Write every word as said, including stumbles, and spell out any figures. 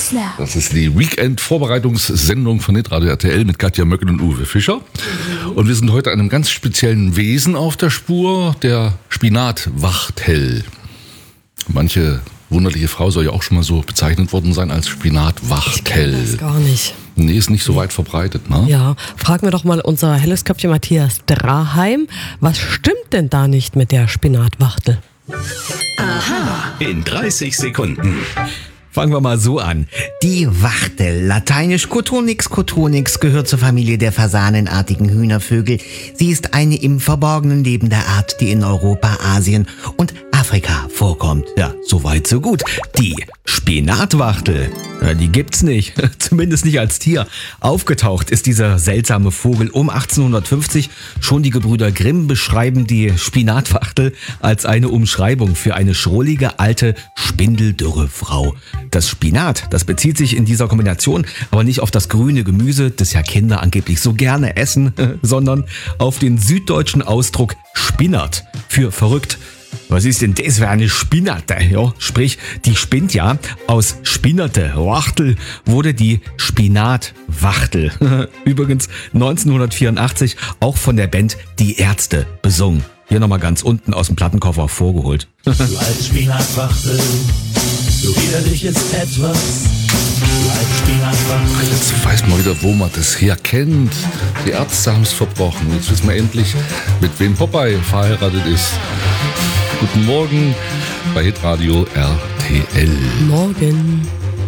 Mixler. Das ist die Weekend-Vorbereitungssendung von Hitradio R T L mit Katja Möcken und Uwe Fischer. Und wir sind heute einem ganz speziellen Wesen auf der Spur, der Spinatwachtel. Manche wunderliche Frau soll ja auch schon mal so bezeichnet worden sein als Spinatwachtel. Ich kenn das gar nicht. Nee, ist nicht so weit verbreitet, ne? Ja, fragen wir doch mal unser helles Köpfchen Matthias Draheim. Was stimmt denn da nicht mit der Spinatwachtel? Aha, in dreißig Sekunden. Fangen wir mal so an. Die Wachtel, lateinisch Cotonix cotonix, gehört zur Familie der fasanenartigen Hühnervögel. Sie ist eine im Verborgenen lebende Art, die in Europa, Asien und Afrika vorkommt. Ja, so weit, so gut. Die Spinatwachtel, ja, die gibt's nicht, zumindest nicht als Tier. Aufgetaucht ist dieser seltsame Vogel um achtzehnhundertfünfzig. Schon die Gebrüder Grimm beschreiben die Spinatwachtel als eine Umschreibung für eine schrullige, alte, spindeldürre Frau. Das Spinat, das bezieht sich in dieser Kombination aber nicht auf das grüne Gemüse, das ja Kinder angeblich so gerne essen, sondern auf den süddeutschen Ausdruck Spinnert für verrückt. Was ist denn das für eine Spinnerte? Ja, sprich, die spinnt ja. Aus Spinnerte, Wachtel, wurde die Spinatwachtel. Übrigens neunzehnhundertvierundachtzig auch von der Band Die Ärzte besungen. Hier nochmal ganz unten aus dem Plattenkoffer vorgeholt. Du als Spinatwachtel, du widerliches Etwas. Du als Spinatwachtel. Jetzt weiß man wieder, wo man das her kennt. Die Ärzte haben es verbrochen. Jetzt wissen wir endlich, mit wem Popeye verheiratet ist. Guten Morgen bei Hitradio R T L. Morgen.